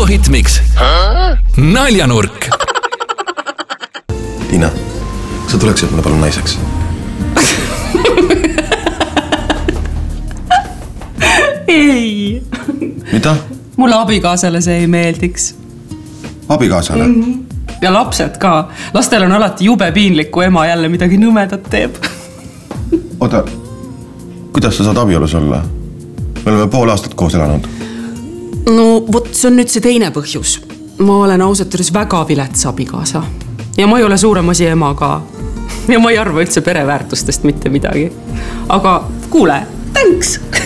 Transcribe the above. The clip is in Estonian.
Uvo Hitmix. Naljanurk. Tiina, sa tuleksid mulle palun naiseks. Ei. Mida? Mulle abikaasale see ei meeldiks. Abikaasale? Ja lapsed ka. Lastel on alati jube piinlik, kui ema jälle midagi nõmedat teeb. Oota, kuidas sa saad abiolus olla? Me oleme pool aastat koos elanud. No vot, see on nüüd see teine põhjus. Ma olen ausalt üles väga vilets abikaasa. Ja ma ei ole suurem asi ema ka. Ja ma ei arva üldse pereväärtustest mitte midagi. Aga kuule, thanks!